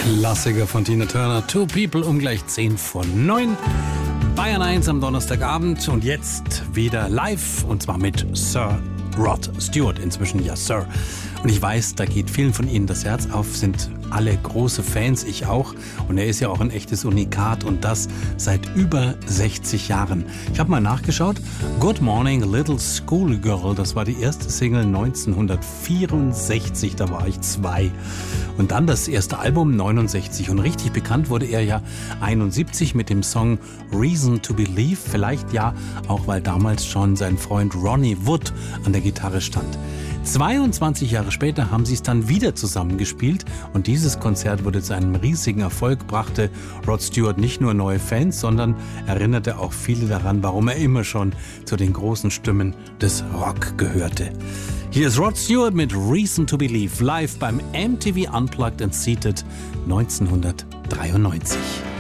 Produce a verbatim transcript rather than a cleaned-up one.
Klassiker von Tina Turner, Two People um gleich zehn vor neun. Bayern eins am Donnerstagabend und jetzt wieder live und zwar mit Sir Rod Stewart, inzwischen ja Sir. Und ich weiß, da geht vielen von Ihnen das Herz auf, sind alle große Fans, ich auch. Und er ist ja auch ein echtes Unikat und das seit über sechzig Jahren. Ich habe mal nachgeschaut, Good Morning Little Schoolgirl, das war die erste Single neunzehnhundertvierundsechzig, da war ich zwei. Und dann das erste Album neunundsechzig und richtig bekannt wurde er ja einundsiebzig mit dem Song Reason to Believe, vielleicht ja auch, weil damals schon sein Freund Ronnie Wood an der Gitarre stand. zweiundzwanzig Jahre später haben sie es dann wieder zusammengespielt und dieses Konzert wurde zu einem riesigen Erfolg, brachte Rod Stewart nicht nur neue Fans, sondern erinnerte auch viele daran, warum er immer schon zu den großen Stimmen des Rock gehörte. Hier ist Rod Stewart mit Reason to Believe live beim M T V Unplugged and Seated neunzehnhundertdreiundneunzig.